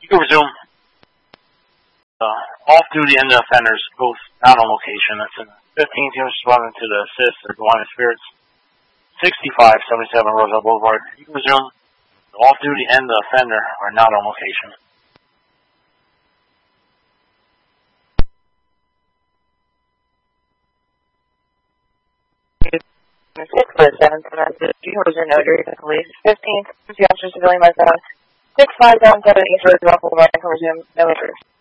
You can resume. Off-duty and the offenders both not on location. That's in 15th unit responding to the assist at Hawaiian Spirits, 6577 Roselle Boulevard. You can resume. The off-duty and the offender are not on location. You can resume no duty to police. 15th, officer civilian myself, 6577 East Roselle Boulevard. You can resume no injuries.